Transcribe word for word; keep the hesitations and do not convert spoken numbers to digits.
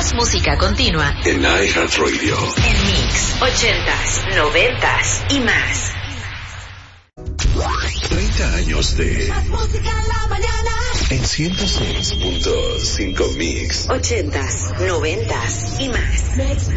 Más música continua en iHeartRadio. En Mix, ochentas, noventas y más. treinta años de Más música en la mañana. En ciento seis punto cinco Mix. Ochentas, noventas y más.